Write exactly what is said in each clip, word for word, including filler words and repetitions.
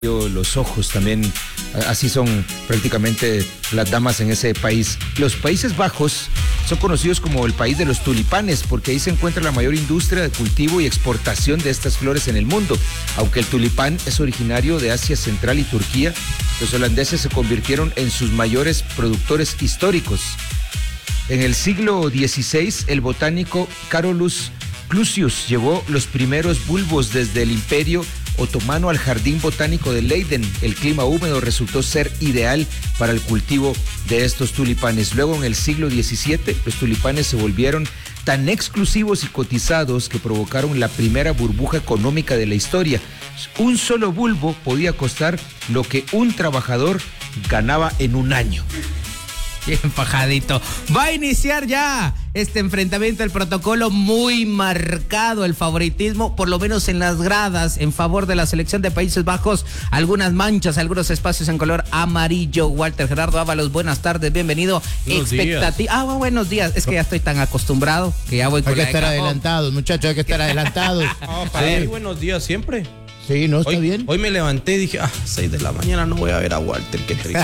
Los ojos también, así son prácticamente las damas en ese país. Los Países Bajos son conocidos como el país de los tulipanes porque ahí se encuentra la mayor industria de cultivo y exportación de estas flores en el mundo. Aunque el tulipán es originario de Asia Central y Turquía, los holandeses se convirtieron en sus mayores productores históricos. En el siglo dieciséis, el botánico Carolus Clusius llevó los primeros bulbos desde el Imperio Otomano al Jardín Botánico de Leiden. El clima húmedo resultó ser ideal para el cultivo de estos tulipanes. Luego, en el siglo diecisiete, los tulipanes se volvieron tan exclusivos y cotizados que provocaron la primera burbuja económica de la historia. Un solo bulbo podía costar lo que un trabajador ganaba en un año. Bien fajadito. Va a iniciar ya este enfrentamiento, el protocolo muy marcado, el favoritismo, por lo menos en las gradas, en favor de la selección de Países Bajos. Algunas manchas, algunos espacios en color amarillo. Walter Gerardo Ábalos, buenas tardes, bienvenido. Expectativa. Ah, buenos días. Es que ya estoy tan acostumbrado que ya voy con Hay que la estar de cajón. adelantados, muchachos, hay que estar adelantados. Oh, para Sí. mí, buenos días siempre. Sí, ¿no está Hoy, bien? hoy me levanté y dije, ah, seis de la mañana no voy a ver a Walter, qué triste.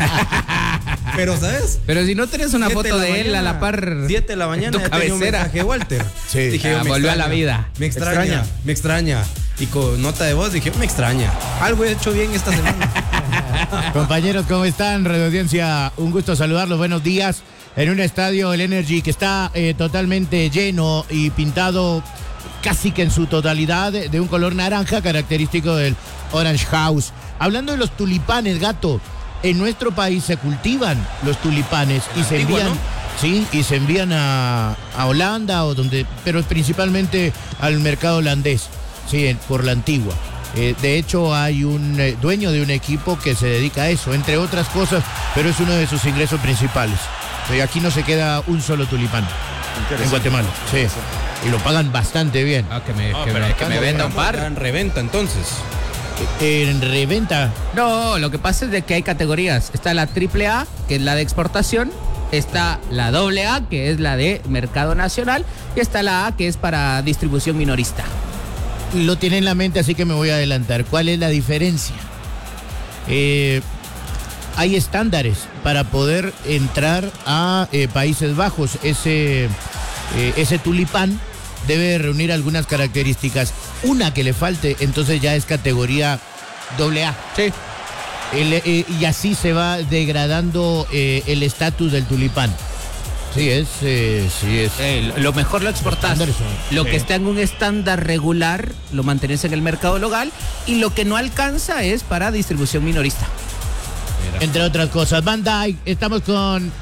Pero, ¿sabes? Pero si no tenés una Siete foto la de él mañana, a la par. siete de la mañana tu ya tenía un cabecera. mensaje de Walter. Sí. Dije, Ah, me volvió a la extraña, vida. Me extraña, Extraña. me extraña. Y con nota de voz dije, me extraña. Algo he hecho bien esta semana. Compañeros, ¿cómo están? Radio Audiencia, un gusto saludarlos, buenos días. En un estadio, el Energy, que está eh, totalmente lleno y pintado casi que en su totalidad de, de un color naranja característico del Orange House. Hablando de los tulipanes, Gato, en nuestro país se cultivan los tulipanes y se Antigua, envían, ¿no? sí, y se envían a, a Holanda o donde, pero principalmente al mercado holandés, sí, en- por la Antigua. Eh, de hecho, hay un eh, dueño de un equipo que se dedica a eso, entre otras cosas, pero es uno de sus ingresos principales. Eh, aquí no se queda un solo tulipán en Guatemala, sí, y lo pagan bastante bien. Ah, que me, No, que pero me, acá que me no venda un estamos par. en reventa, entonces. En reventa, No, lo que pasa es de que hay categorías. Está la triple A, que es la de exportación. Está la doble A, que es la de mercado nacional. Y está la A, que es para distribución minorista. lo tiene en la mente, así que me voy a adelantar. ¿Cuál es la diferencia? Eh, hay estándares para poder entrar a eh, Países Bajos. Ese, eh, ese tulipán debe reunir algunas características. Una que le falte, entonces ya es categoría doble A. Sí. El, eh, y así se va degradando eh, el estatus del tulipán. Sí, es, eh, sí es. Eh, lo mejor lo exportás. Estándares son- Lo sí. que está en un estándar regular lo mantienes en el mercado local. Y lo que no alcanza es para distribución minorista. Entre otras cosas. Van Dyke, estamos con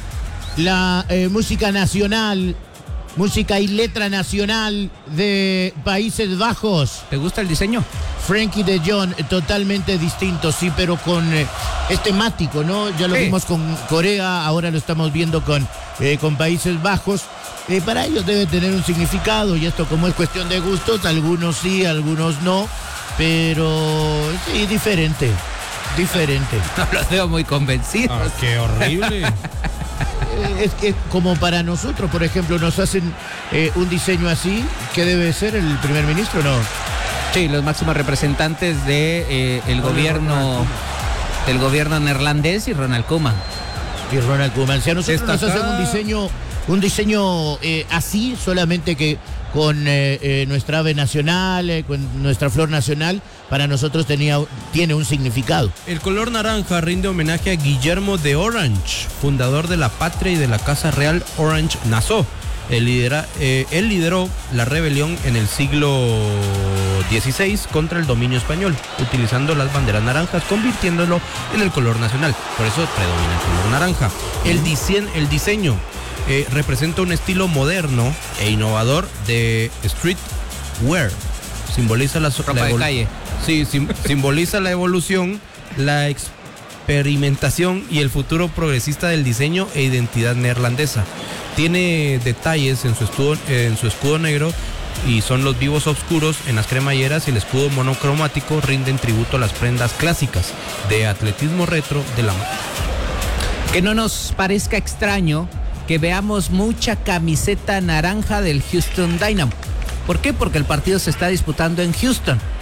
la eh, música nacional, música y letra nacional de Países Bajos. ¿Te gusta el diseño? Frankie de Jong, totalmente distinto, sí, pero con eh, es temático, ¿no? Ya lo Sí. vimos con Corea, ahora lo estamos viendo con, eh, con Países Bajos. Eh, para ellos debe tener un significado, y esto como es cuestión de gustos, algunos sí, algunos no, pero sí, diferente, diferente. No los veo muy convencidos. Ah, qué horrible. Eh, Es que como para nosotros, por ejemplo, nos hacen eh, un diseño así, ¿qué debe ser el primer ministro? No. Sí, los máximos representantes de eh, el gobierno del gobierno neerlandés y Ronald Koeman. Y Ronald Koeman. Si a nosotros nos Destacada. hacen un diseño, un diseño eh, así, solamente que con eh, eh, nuestra ave nacional, eh, con nuestra flor nacional, para nosotros tenía, tiene un significado. El color naranja rinde homenaje a Guillermo de Orange, fundador de la patria y de la Casa Real Orange-Nassau. Él, lidera, eh, él lideró la rebelión en el siglo dieciséis contra el dominio español, utilizando las banderas naranjas, convirtiéndolo en el color nacional. Por eso predomina el color naranja. El, dise- el diseño eh, representa un estilo moderno e innovador de streetwear. Simboliza la, so- Ropa la de evol- calle. Sí, sim- simboliza la evolución, la experimentación y el futuro progresista del diseño e identidad neerlandesa. Tiene detalles en su escudo, en su escudo negro y son los vivos oscuros en las cremalleras, y el escudo monocromático rinden tributo a las prendas clásicas de atletismo retro de la marca. Que no nos parezca extraño que veamos mucha camiseta naranja del Houston Dynamo. ¿Por qué? Porque el partido se está disputando en Houston.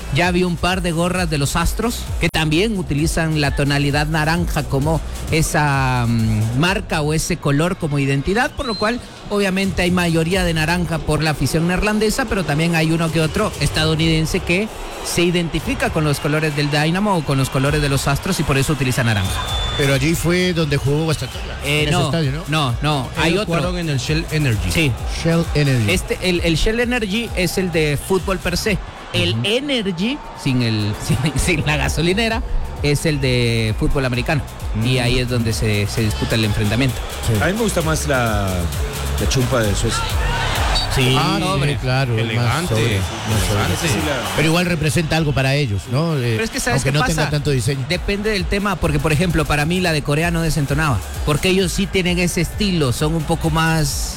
Ya vi un par de gorras de los Astros que también utilizan la tonalidad naranja como esa um, marca o ese color como identidad, por lo cual obviamente hay mayoría de naranja por la afición neerlandesa, pero también hay uno que otro estadounidense que se identifica con los colores del Dynamo o con los colores de los Astros y por eso utiliza naranja. Pero allí fue donde jugó Guastatoya. Eh, en no, ese estadio, ¿no? no, no, hay Ellos otro. jugaron en el Shell Energy. Sí. Shell Energy. Este, el, el Shell Energy es el de fútbol per se. El uh-huh. Energy, sin, el, sin, sin la gasolinera, es el de fútbol americano. Mm. Y ahí es donde se, se disputa el enfrentamiento. Sí. A mí me gusta más la, la chumpa de Suecia. Sí, ah, no, hombre, claro. Elegante. Sobre, elegante. sí, la... Pero igual representa algo para ellos, ¿no? Eh, Pero es que sabes aunque qué no pasa, tenga tanto diseño. Depende del tema, porque por ejemplo, para mí la de Corea no desentonaba. Porque ellos sí tienen ese estilo, son un poco más...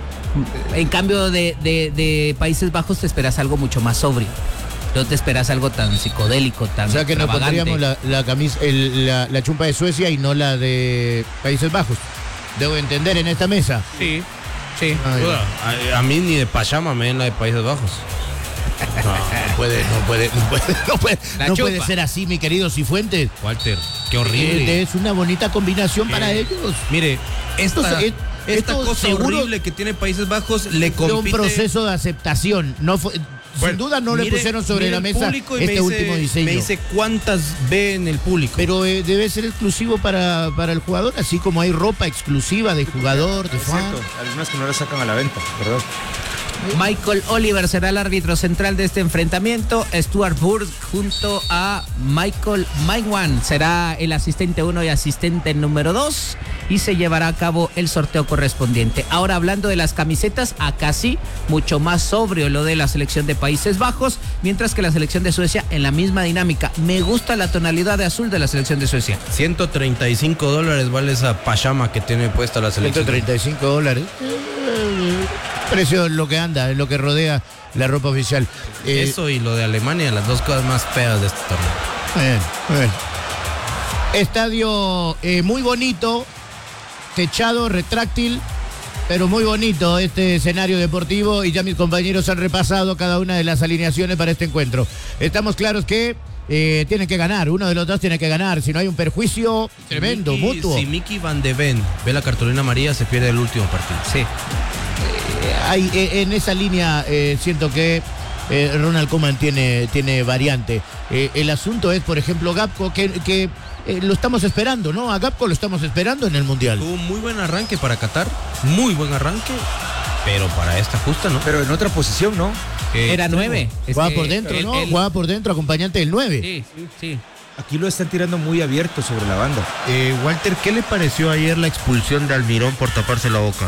En cambio de, de, de Países Bajos te esperas algo mucho más sobrio. No te esperas algo tan psicodélico, tan O sea que nos pondríamos la, la camisa, el, la, la chumpa de Suecia y no la de Países Bajos. Debo entender en esta mesa. Sí, sí. A, a mí ni de pachama me ven la de Países Bajos. No, no puede, no puede, no puede, no puede, no puede ser así, mi querido Cifuentes. Walter, qué horrible. Es una bonita combinación eh, para ellos. Mire, esta, Esto, esta esto cosa horrible que tiene Países Bajos le compite... un proceso de aceptación. No fue, bueno, sin duda no mire, le pusieron sobre la mesa este dice, último diseño. Me dice cuántas ve en el público. Pero eh, debe ser exclusivo para, para el jugador, así como hay ropa exclusiva de jugador, de fan. Exacto, algunas que no la sacan a la venta, perdón. Michael Oliver será el árbitro central de este enfrentamiento. Stuart Burke junto a Michael Maigwan será el asistente uno y asistente número dos y se llevará a cabo el sorteo correspondiente. Ahora hablando de las camisetas, acá sí, mucho más sobrio lo de la selección de Países Bajos, mientras que la selección de Suecia en la misma dinámica. Me gusta la tonalidad de azul de la selección de Suecia. ciento treinta y cinco dólares vale esa pachama que tiene puesta la selección. ciento treinta y cinco dólares. Precio es lo que anda, es lo que rodea la ropa oficial. Eh, Eso y lo de Alemania, las dos cosas más feas de este torneo. Bien, bien. Estadio eh, muy bonito, techado, retráctil, pero muy bonito este escenario deportivo y ya mis compañeros han repasado cada una de las alineaciones para este encuentro. Estamos claros que eh, tienen que ganar, uno de los dos tiene que ganar, si no hay un perjuicio tremendo, Mickey, mutuo. Si Mickey Van de Ven ve la cartulina amarilla, se pierde el último partido. Sí. Hay, eh, en esa línea eh, siento que eh, Ronald Koeman tiene, tiene variante. Eh, el asunto es, por ejemplo, Gapco, que, que eh, lo estamos esperando, ¿no? A Gapco lo estamos esperando en el Mundial. Tuvo un muy buen arranque para Qatar, muy buen arranque, pero para esta justa, ¿no? Pero en otra posición, ¿no? Eh, Era nueve. Jugaba por dentro, el, ¿no? el... Jugaba por dentro, acompañante del nueve. Sí, sí. Aquí lo están tirando muy abierto sobre la banda. Eh, Walter, ¿qué le pareció ayer la expulsión de Almirón por taparse la boca?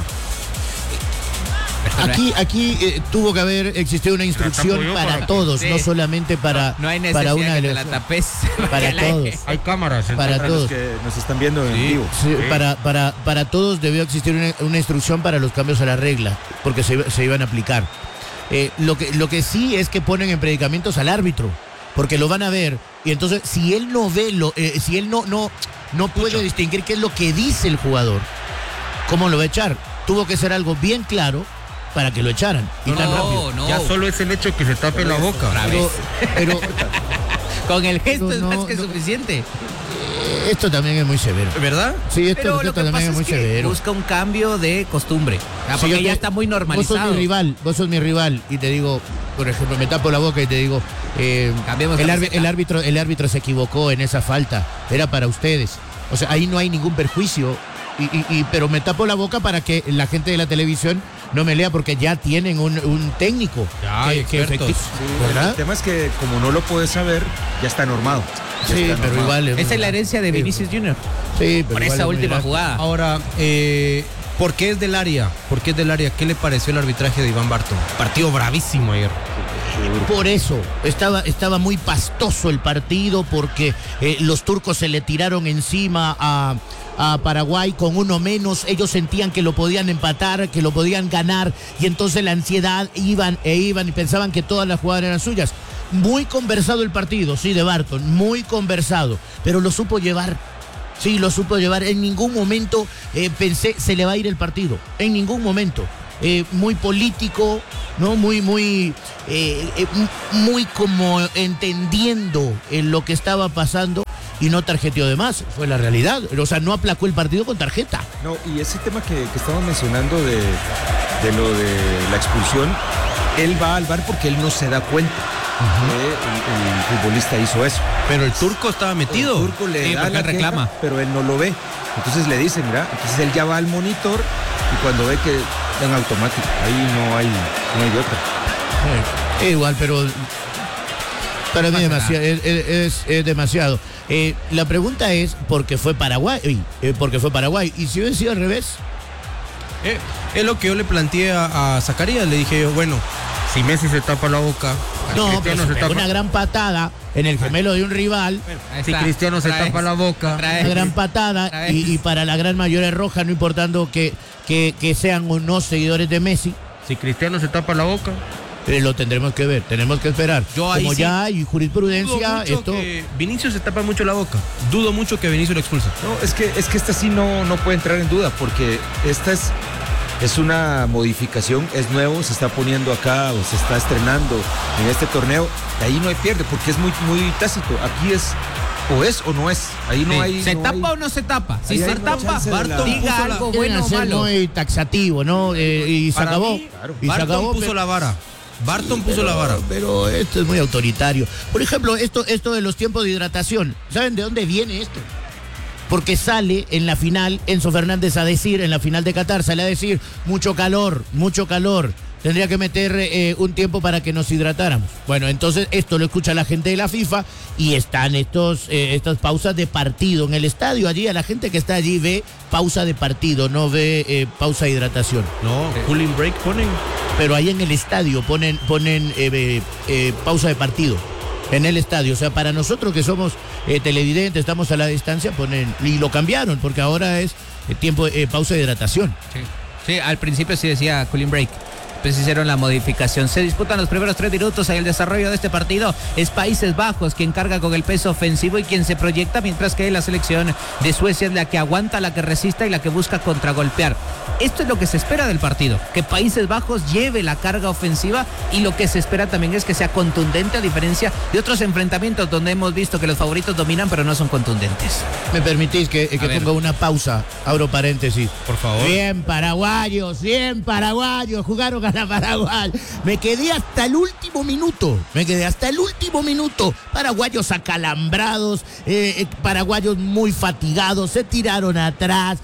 Aquí, aquí eh, tuvo que haber existido una instrucción para, para todos, sí. no solamente para, no, no hay para una que de te la tapes. Para todos. Hay cámaras. Para, para todos. Los que nos están viendo en sí, vivo. Sí, sí. Para, para, para todos debió existir una, una instrucción para los cambios a la regla, porque se, se iban a aplicar. Eh, lo, que, lo que sí es que ponen en predicamentos al árbitro, porque lo van a ver, y entonces si él no ve, lo, eh, si él no, no, no puede Mucho. distinguir qué es lo que dice el jugador, ¿cómo lo va a echar? Tuvo que ser algo bien claro para que lo echaran. Y no, tan rápido. No. Ya solo es el hecho de que se tape la boca. Pero, pero con el gesto pero es no, más que no, suficiente. Esto también es muy severo. ¿Verdad? Sí, esto, pero esto lo que también pasa es muy es que severo. Busca un cambio de costumbre. Porque sí, ya te, está muy normalizado. Vos sos mi rival, vos sos mi rival. Y te digo, por ejemplo, me tapo la boca y te digo, eh, el, arbi- el, árbitro, el árbitro se equivocó en esa falta. Era para ustedes. O sea, ahí no hay ningún perjuicio. Y, y, y, pero me tapo la boca para que la gente de la televisión no me lea, porque ya tienen un, un técnico. Ya, que, que efectivo. Sí, ¿verdad? El tema es que como no lo puedes saber, ya está normado. Ya sí, está pero normado. igual. Esa es la herencia de Vinicius Junior Sí, pero por esa última jugada. Ahora, eh, ¿por qué es del área? ¿Por qué es del área? ¿Qué le pareció el arbitraje de Iván Barton? Partido bravísimo ayer. Por eso, estaba, estaba muy pastoso el partido, porque eh, los turcos se le tiraron encima a, a Paraguay con uno menos. Ellos sentían que lo podían empatar, que lo podían ganar, y entonces la ansiedad iban e iban y pensaban que todas las jugadas eran suyas. Muy conversado el partido, sí, de Barton, muy conversado, pero lo supo llevar. Sí, lo supo llevar. En ningún momento eh, pensé se le va a ir el partido. En ningún momento. eh, muy político, ¿no? Muy, muy, eh, eh, muy como entendiendo en lo que estaba pasando y no tarjeteó de más, fue la realidad. O sea, no aplacó el partido con tarjeta. No, y ese tema que, que estamos mencionando de, de lo de la expulsión, él va al V A R porque él no se da cuenta. Uh-huh. que el, el futbolista hizo eso. Pero el turco estaba metido. El turco le sí, da la reclama, queja, pero él no lo ve. Entonces le dicen, mira, entonces él ya va al monitor y cuando ve que en automático, ahí no hay, no hay otra. Eh, igual, pero para mí demasiado, es, es, es demasiado. Eh, la pregunta es, ¿por qué fue Paraguay? Eh, ¿Por qué fue Paraguay? ¿Y si hubiera sido al revés? Eh, es lo que yo le planteé a, a Zacarías. Le dije yo, bueno, si Messi se tapa la boca, no, pero se se tapa... tapa una gran patada en el gemelo de un rival. Si Cristiano se tapa la boca, una gran patada y, y para la gran mayoría roja, no importando que, que, que sean o no seguidores de Messi. Si Cristiano se tapa la boca, eh, lo tendremos que ver, tenemos que esperar. Yo ahí Como sí, ya hay jurisprudencia, esto. Que Vinicius se tapa mucho la boca. Dudo mucho que Vinicius lo expulse. No, es que es que esta sí no, no puede entrar en duda porque esta es Es una modificación, es nuevo, se está poniendo acá o se está estrenando en este torneo. De ahí no hay pierde porque es muy, muy tácito. Aquí es o es o no es. Ahí no sí. hay. ¿Se no tapa hay... o no se tapa? Si ahí se hay tapa, Barton diga puso algo Quieren bueno o hacer malo. muy taxativo, ¿no? Eh, y se Para acabó. mí, claro. Y Barton se acabó, puso pero... la vara. Barton Sí, puso pero, la vara. Pero esto es muy autoritario. Por ejemplo, esto, esto de los tiempos de hidratación. ¿Saben de dónde viene esto? Porque sale en la final Enzo Fernández a decir, en la final de Qatar, sale a decir, mucho calor, mucho calor. Tendría que meter eh, un tiempo para que nos hidratáramos. Bueno, entonces esto lo escucha la gente de la FIFA y están estos, eh, estas pausas de partido en el estadio. Allí a la gente que está allí ve pausa de partido, no ve eh, pausa de hidratación. No, cooling break ponen. Pero ahí en el estadio ponen, ponen eh, eh, pausa de partido. En el estadio, o sea, para nosotros que somos eh, televidentes, estamos a la distancia, ponen, y lo cambiaron, porque ahora es eh, tiempo, eh, pausa de hidratación. Sí. sí, al principio sí decía cooling break. Pues hicieron la modificación. Se disputan los primeros tres minutos en el desarrollo de este partido. Es Países Bajos quien carga con el peso ofensivo y quien se proyecta, mientras que la selección de Suecia es la que aguanta, la que resista y la que busca contragolpear. Esto es lo que se espera del partido, que Países Bajos lleve la carga ofensiva y lo que se espera también es que sea contundente, a diferencia de otros enfrentamientos donde hemos visto que los favoritos dominan pero no son contundentes. ¿Me permitís que, que ponga una pausa? Abro paréntesis. Por favor. Bien paraguayos, bien paraguayos, jugaron a la Paraguay. Me quedé hasta el último minuto, me quedé hasta el último minuto. Paraguayos acalambrados, eh, eh, paraguayos muy fatigados, se tiraron atrás.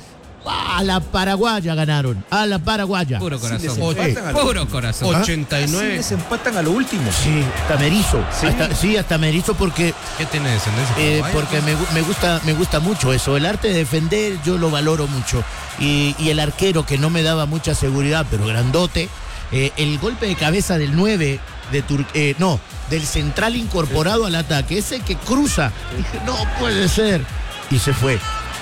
A la paraguaya ganaron, a la paraguaya. Puro corazón. Sí, les empatan a lo- Puro corazón. ochenta y Así nueve. les empatan a lo último. Sí, hasta me erizo. Sí. Hasta, sí, hasta me erizo porque, ¿Qué tiene descendencia? eh, paraguaya? porque me, gu- me, gusta, me gusta mucho eso. El arte de defender yo lo valoro mucho. Y, y el arquero que no me daba mucha seguridad, pero grandote. Eh, el golpe de cabeza del nueve de Tur eh, no, del central incorporado al ataque, ese que cruza. Dije, no puede ser. Y se fue.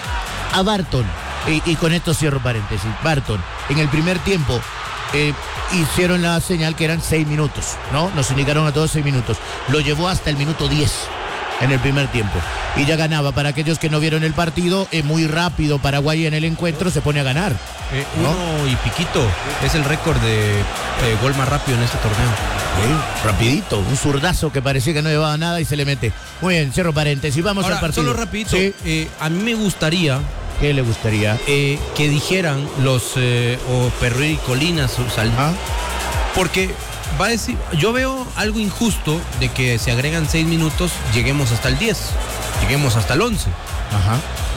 A Barton. Y, y con esto cierro paréntesis. Barton, en el primer tiempo eh, hicieron la señal que eran seis minutos, ¿no? Nos indicaron a todos seis minutos. Lo llevó hasta el minuto diez en el primer tiempo. Y ya ganaba. Para aquellos que no vieron el partido, eh, muy rápido Paraguay en el encuentro se pone a ganar. Eh, ¿no? uno y piquito. Es el récord de eh, gol más rápido en este torneo. Sí, rapidito, un zurdazo que parecía que no llevaba nada y se le mete. Muy bien, cierro paréntesis, vamos Ahora, al partido. solo rapidito. Sí. Eh, a mí me gustaría ¿Qué le gustaría? eh, que dijeran los eh, o Perry y Colinas, o Sal- ¿Ah? porque va a decir, yo veo algo injusto de que se agregan seis minutos, lleguemos hasta el diez, lleguemos hasta el once. Ajá.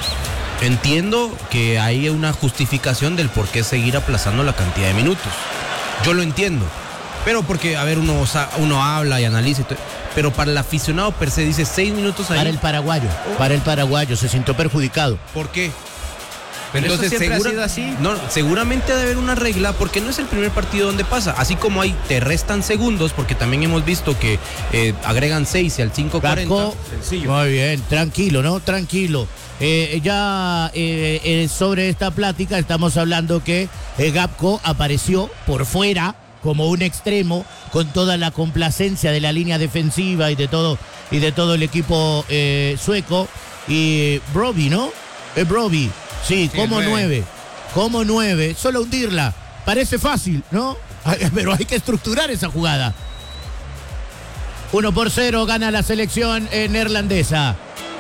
Entiendo que hay una justificación del por qué seguir aplazando la cantidad de minutos. Yo lo entiendo. Pero porque, a ver, uno, o sea, uno habla y analiza y todo, pero para el aficionado per se dice seis minutos ahí. Para el paraguayo, para el paraguayo, se sintió perjudicado. ¿Por qué? Pero eso siempre ha sido así. No, seguramente debe haber una regla porque no es el primer partido donde pasa. Así como hay, te restan segundos, porque también hemos visto que eh, agregan seis y al cinco cuarenta. Gapco, muy bien, tranquilo, ¿no? Tranquilo. Eh, ya eh, eh, sobre esta plática estamos hablando que eh, Gapco apareció por fuera como un extremo con toda la complacencia de la línea defensiva y de todo y de todo el equipo eh, sueco. Y Broby, ¿no? Eh, Broby, sí, Sí, como nueve. nueve, como nueve, solo hundirla. parece fácil, ¿no? Pero hay que estructurar esa jugada. Uno por cero gana la selección eh, neerlandesa.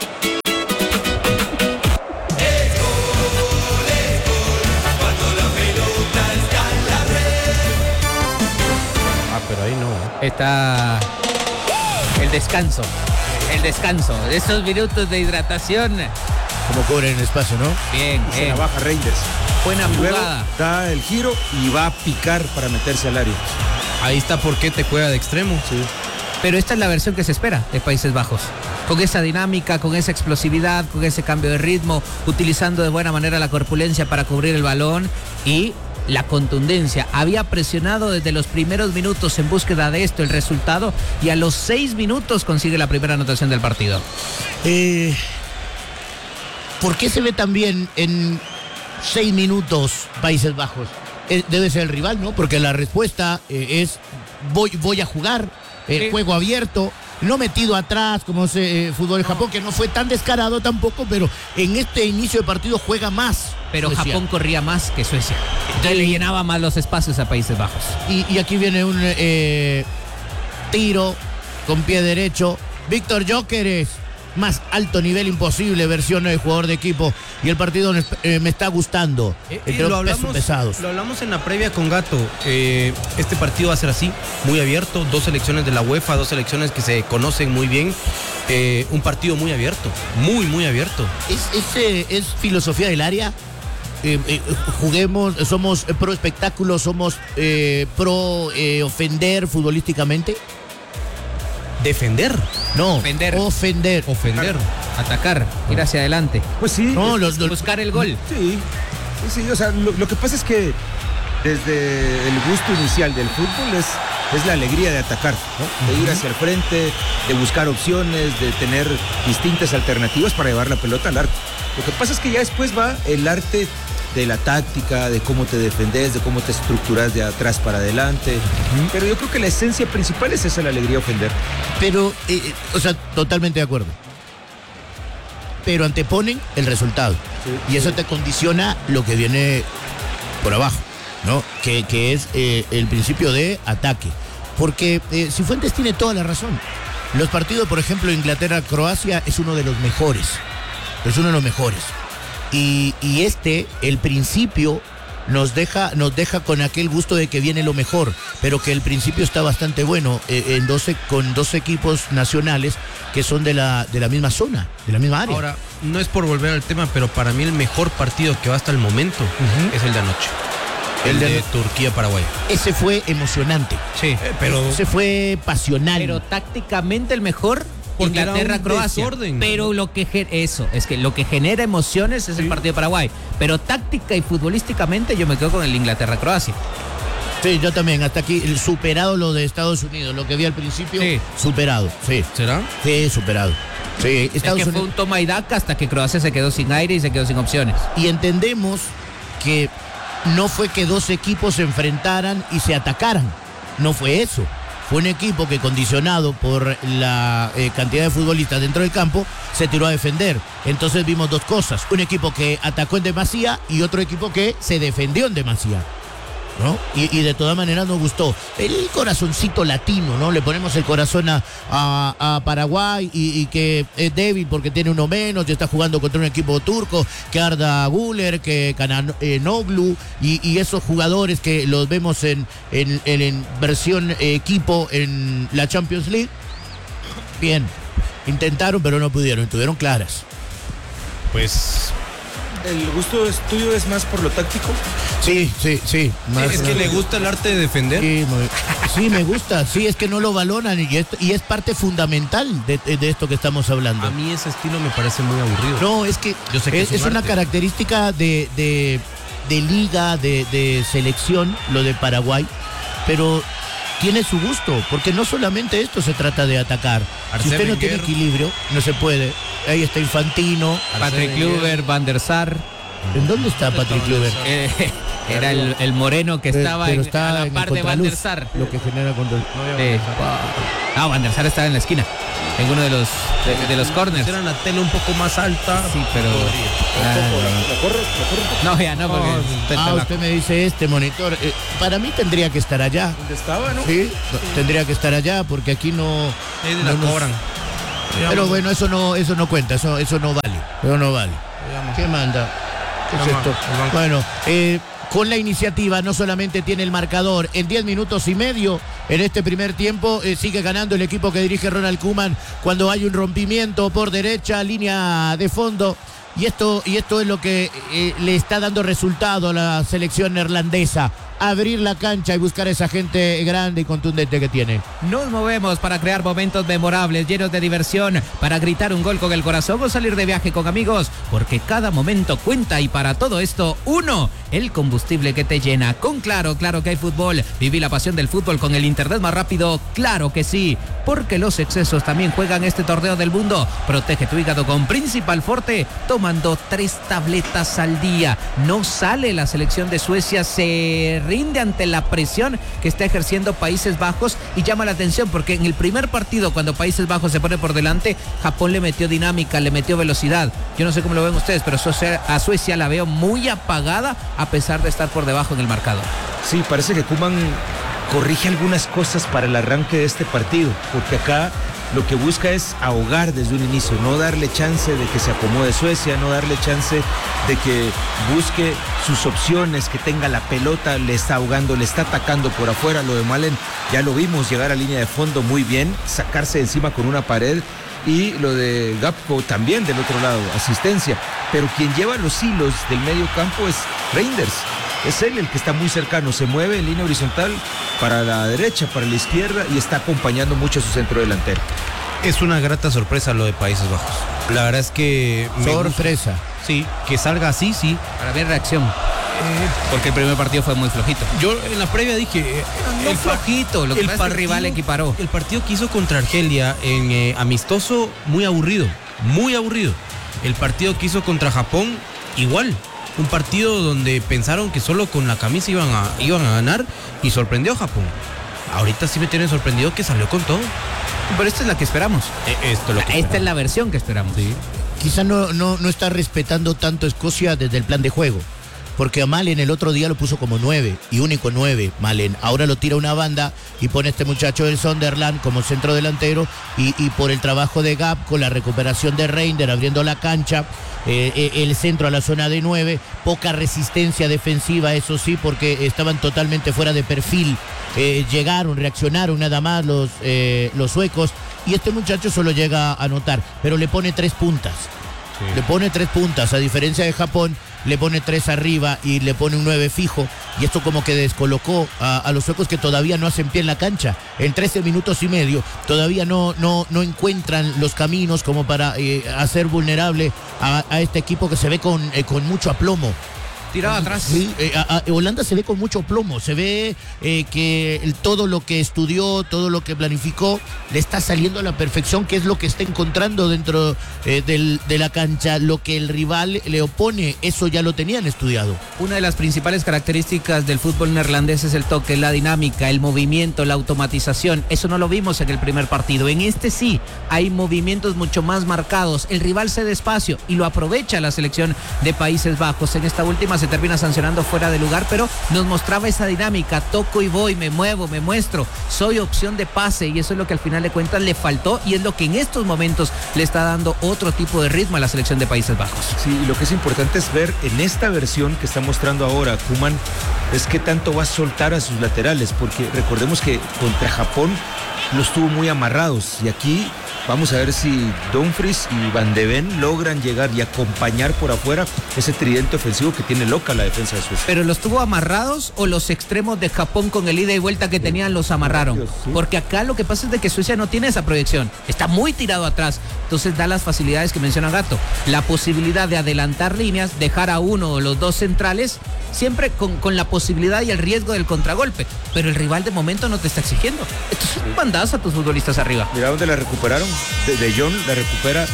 Ah, pero ahí no. Está el descanso. El descanso. Esos minutos de hidratación. Como cubren el espacio, ¿no? Bien, Se bien. la baja Reinders. Buena Y luego jugada. da el giro y va a picar para meterse al área. Ahí está por qué te juega de extremo. Sí. Pero esta es la versión que se espera de Países Bajos. Con esa dinámica, con esa explosividad, con ese cambio de ritmo, utilizando de buena manera la corpulencia para cubrir el balón y la contundencia. Había presionado desde los primeros minutos en búsqueda de esto, el resultado, y a los seis minutos consigue la primera anotación del partido. Eh, ¿Por qué se ve tan bien en seis minutos Países Bajos? Eh, debe ser el rival, ¿no? Porque la respuesta eh, es voy, voy a jugar, eh, Sí. juego abierto, no metido atrás como es eh, fútbol de Japón, que no fue tan descarado tampoco, pero en este inicio de partido juega más. Pero Suecia. Japón corría más que Suecia. Entonces le llenaba más los espacios a Países Bajos. Y, y aquí viene un eh, tiro con pie derecho. Víctor Gyökeres, más alto nivel imposible, versión de jugador de equipo. Y el partido eh, me está gustando. Eh, Entre y lo los pesos hablamos, pesados. lo hablamos en la previa con Gato. Eh, este partido va a ser así, muy abierto. Dos selecciones de la UEFA, dos selecciones que se conocen muy bien. Eh, un partido muy abierto, muy, muy abierto. Es, es, eh, es filosofía del área. Eh, eh, juguemos, somos pro espectáculo, somos eh, pro eh, ofender futbolísticamente. Defender, No, Ofender. ofender. ofender. Atacar, ir hacia adelante. Pues sí. No, es- los, los- Buscar el gol. Sí, sí, sí, o sea, lo, lo que pasa es que desde el gusto inicial del fútbol es, es la alegría de atacar, ¿no? De ir hacia el frente, de buscar opciones, de tener distintas alternativas para llevar la pelota al arco. Lo que pasa es que ya después va el arte de la táctica, de cómo te defendes, de cómo te estructuras de atrás para adelante. Pero yo creo que la esencia principal es esa, la alegría de ofender. Pero, eh, eh, o sea, totalmente de acuerdo. Pero anteponen el resultado. Sí, y eso te condiciona lo que viene por abajo, ¿no? Que, que es eh, el principio de ataque. Porque eh, Cifuentes tiene toda la razón. Los partidos, por ejemplo, Inglaterra-Croacia es uno de los mejores. Es uno de los mejores. Y, y este, el principio, nos deja, nos deja con aquel gusto de que viene lo mejor, pero que el principio está bastante bueno eh, en doce, con dos equipos nacionales que son de la, de la misma zona, de la misma área. Ahora, no es por volver al tema, pero para mí el mejor partido que va hasta el momento Ujú. es el de anoche. El, El de de, ano- Turquía-Paraguay. Ese fue emocionante, Sí, pero ese fue pasional. Pero tácticamente el mejor, Porque era Inglaterra, un Croacia. desorden. Pero lo que gen- eso, es que lo que genera emociones es el partido de Paraguay. Pero táctica y futbolísticamente yo me quedo con el Inglaterra, Croacia. Sí, yo también, hasta aquí, el superado lo de Estados Unidos, lo que vi al principio, Sí. superado, sí, ¿será? sí, superado. Sí, Estados es que fue Unidos. un toma y daca hasta que Croacia se quedó sin aire y se quedó sin opciones. Y entendemos que no fue que dos equipos se enfrentaran y se atacaran, no fue eso. Fue un equipo que, condicionado por la eh, cantidad de futbolistas dentro del campo, se tiró a defender. Entonces vimos dos cosas, un equipo que atacó en demasía y otro equipo que se defendió en demasía, ¿no? Y, y de todas maneras nos gustó. El corazoncito latino, ¿no? Le ponemos el corazón a, a- a Paraguay y, y que es débil porque tiene uno menos y está jugando contra un equipo turco, que Arda Güler, que Cananoglu y, y esos jugadores que los vemos en, en, en- en versión eh, equipo en la Champions League. Bien, intentaron pero no pudieron, tuvieron claras. Pues ¿El gusto es tuyo es más por lo táctico? Sí, sí, sí. más- es que le gusta el arte de defender. Sí, muy- sí, me gusta. Sí, es que no lo valoran y es, y es parte fundamental de, de esto que estamos hablando. A mí ese estilo me parece muy aburrido. No, es que, Yo sé que es, es un es una arte. característica de, de, de liga, de, de selección, lo de Paraguay, pero tiene su gusto, porque no solamente esto se trata de atacar. Si Arsène usted no tiene Wenger. equilibrio, no se puede. Ahí está Infantino. Patrick Kluivert, Van der Sar, ¿En dónde está Patrick Kluivert? eh, era el, el moreno que estaba Pero en- está a la en par el de Van der contraluz, Sar. lo que genera control. Sí. No, Van der Sar estaba en la esquina. en uno de los de, de los corners. Era la tele un poco más alta. Sí, pero ah, ¿La corro? ¿La corro? no, ya no, porque usted Ah, te la- usted me dice este monitor. Eh, para mí tendría que estar allá. ¿Dónde estaba, no? Sí, no, tendría que estar allá porque aquí no. Ahí no la nos- cobran. Pero bueno, eso no, eso no cuenta, eso, eso no vale. Eso no vale. ¿Qué manda? ¿Qué es Llama esto? al banco. Bueno, eh, con la iniciativa no solamente tiene el marcador en diez minutos y medio, en este primer tiempo eh, sigue ganando el equipo que dirige Ronald Koeman cuando hay un rompimiento por derecha, línea de fondo. Y esto, y esto es lo que eh, le está dando resultado a la selección neerlandesa. Abrir la cancha y buscar a esa gente grande y contundente que tiene. Nos movemos para crear momentos memorables, llenos de diversión, para gritar un gol con el corazón o salir de viaje con amigos, porque cada momento cuenta y para todo esto, uno, el combustible que te llena. Con Claro, claro que hay fútbol. Viví la pasión del fútbol con el internet más rápido, claro que sí, porque los excesos también juegan este torneo del mundo. Protege tu hígado con Principal Forte, tomando tres tabletas al día. No sale la selección de Suecia, se rinde ante la presión que está ejerciendo Países Bajos y llama la atención porque en el primer partido cuando Países Bajos se pone por delante, Japón le metió dinámica, le metió velocidad. Yo no sé cómo lo ven ustedes, pero a Suecia la veo muy apagada a pesar de estar por debajo en el marcador. Sí, parece que Koeman corrige algunas cosas para el arranque de este partido, porque acá lo que busca es ahogar desde un inicio, no darle chance de que se acomode Suecia, no darle chance de que busque sus opciones, que tenga la pelota, le está ahogando, le está atacando por afuera. Lo de Malen ya lo vimos llegar a línea de fondo muy bien, sacarse de encima con una pared, y lo de Gapco también del otro lado, asistencia. Pero quien lleva los hilos del medio campo es Reinders. Es él el que está muy cercano, se mueve en línea horizontal para la derecha, para la izquierda y está acompañando mucho a su centro delantero. Es una grata sorpresa lo de Países Bajos. La verdad es que... me Sorpresa. gusta. Sí, que salga así, sí. Para ver reacción. Porque el primer partido fue muy flojito. Yo en la previa dije... eh, No el pa- flojito, lo que el pasa es que el partido- rival equiparó. El partido que hizo contra Argelia en eh, amistoso, muy aburrido. Muy aburrido. El partido que hizo contra Japón, igual. Un partido donde pensaron que solo con la camisa iban a, iban a ganar y sorprendió a Japón. Ahorita sí me tienen sorprendido que salió con todo. Pero esta es la que esperamos. Eh, esto es lo que Esta es esperaba. la versión que esperamos. Sí. Quizá no, no, no está respetando tanto Escocia desde el plan de juego. Porque a Malen el otro día lo puso como nueve y único nueve, Malen. Ahora lo tira una banda y pone a este muchacho del Sunderland como centro delantero y, y por el trabajo de Gap con la recuperación de Reinders abriendo la cancha, eh, eh, el centro a la zona de nueve, poca resistencia defensiva, eso sí, porque estaban totalmente fuera de perfil. Eh, llegaron, reaccionaron nada más los, eh, los suecos y este muchacho solo llega a anotar, pero le pone tres puntas. Le pone tres puntas, a diferencia de Japón, le pone tres arriba y le pone un nueve fijo. Y esto como que descolocó a, a los suecos que todavía no hacen pie en la cancha. En trece minutos y medio todavía no, no, no encuentran los caminos como para eh, hacer vulnerable a, a este equipo que se ve con, eh, con mucho aplomo. Tirado atrás. Sí, eh, a- a- Holanda se ve con mucho plomo, se ve eh, que el- todo lo que estudió, todo lo que planificó, le está saliendo a la perfección, que es lo que está encontrando dentro eh, del- de la cancha, lo que el rival le opone, eso ya lo tenían estudiado. Una de las principales características del fútbol neerlandés es el toque, la dinámica, el movimiento, la automatización. Eso no lo vimos en el primer partido. En este sí, hay movimientos mucho más marcados. El rival cede espacio y lo aprovecha la selección de Países Bajos. En esta última se termina sancionando fuera de lugar, pero nos mostraba esa dinámica. Toco y voy, me muevo, me muestro. Soy opción de pase y eso es lo que al final de cuentas le faltó y es lo que en estos momentos le está dando otro tipo de ritmo a la selección de Países Bajos. Sí, y lo que es importante es ver en esta versión que está mostrando ahora Koeman es qué tanto va a soltar a sus laterales, porque recordemos que contra Japón los tuvo muy amarrados y aquí vamos a ver si Dumfries y Van de Ven logran llegar y acompañar por afuera ese tridente ofensivo que tiene loca la defensa de Suecia. ¿Pero los tuvo amarrados o los extremos de Japón con el ida y vuelta que tenían los amarraron? Sí. Porque acá lo que pasa es de que Suecia no tiene esa proyección, está muy tirado atrás, entonces da las facilidades que menciona Gato, la posibilidad de adelantar líneas, dejar a uno o los dos centrales, siempre con, con la posibilidad y el riesgo del contragolpe, pero el rival de momento no te está exigiendo. Esto es un bandazo a tus futbolistas arriba. Mira dónde la recuperaron. De, de Jong la recupera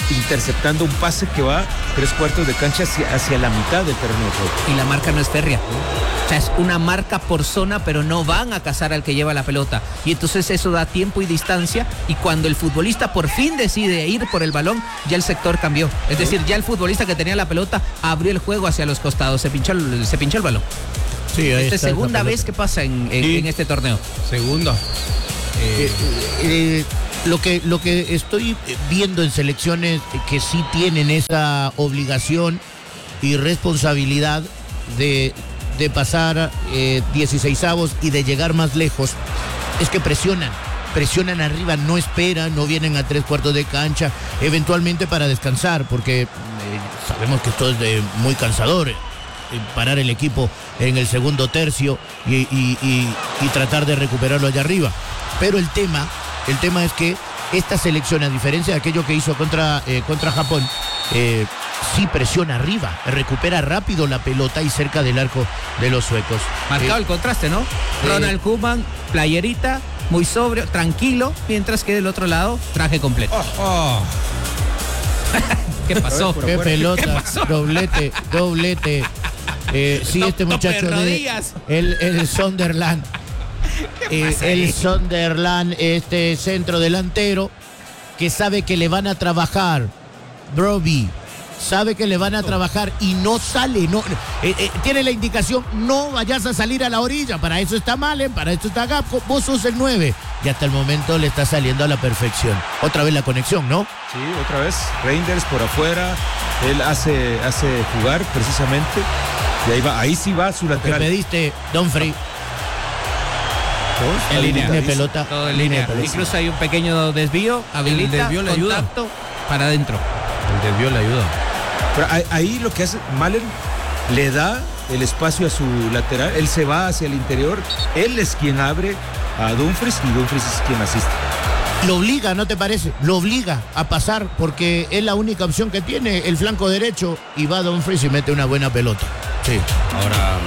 interceptando un pase que va tres cuartos de cancha hacia, hacia la mitad del terreno de juego. Y la marca no es férrea. O sea, es una marca por zona, pero no van a cazar al que lleva la pelota. Y entonces eso da tiempo y distancia. Y cuando el futbolista por fin decide ir por el balón, ya el sector cambió. Es decir, ya el futbolista que tenía la pelota abrió el juego hacia los costados. Se pinchó el, se pinchó el balón. Sí, ahí Esta es está segunda esa vez que pasa en, en, Sí. en este torneo. Segundo. Eh, eh, lo que lo que estoy viendo en selecciones que sí tienen esa obligación y responsabilidad de, de pasar eh, dieciseisavos y de llegar más lejos es que presionan, presionan arriba, no esperan, no vienen a tres cuartos de cancha, eventualmente para descansar, porque eh, sabemos que esto es de muy cansador. Parar el equipo en el segundo tercio y, y, y, y tratar de recuperarlo allá arriba. Pero el tema, el tema es que esta selección, a diferencia de aquello que hizo contra, eh, contra Japón, eh, sí presiona arriba, recupera rápido la pelota y cerca del arco de los suecos. Marcado Eh, el contraste, ¿no? Ronald Koeman, playerita, muy sobrio, tranquilo, mientras que del otro lado, traje completo. Oh, ¿Qué pasó? Por qué afuera. pelota, ¿Qué pasó? doblete, doblete. Eh, sí, No este muchacho tope de rodillas. el, el Sunderland. Eh, pasa ahí? el Sunderland, este centro delantero, que sabe que le van a trabajar. Broby sabe que le van a trabajar y no sale, no eh, eh, tiene la indicación, no vayas a salir a la orilla, para eso está Malen, para eso está Gapco, vos sos el nueve, y hasta el momento le está saliendo a la perfección. Otra vez la conexión, ¿no? Sí, otra vez. Reinders por afuera. Él hace, hace jugar precisamente. Y ahí va, ahí sí va su Que lateral. pediste, Donfrey. Dos, En línea de habilitadísimo. pelota. Todo en línea línea. de pelota. Incluso hay un pequeño desvío, habilita, desvío le ayuda. contacto, para adentro. el desvío le ayuda. Pero ahí, ahí lo que hace Malen le da el espacio a su lateral. Él se va hacia el interior. Él es quien abre a Dumfries y Dumfries es quien asiste. Lo obliga, ¿no te parece? Lo obliga a pasar porque es la única opción que tiene el flanco derecho y va Dumfries y mete una buena pelota. Sí. Ahora,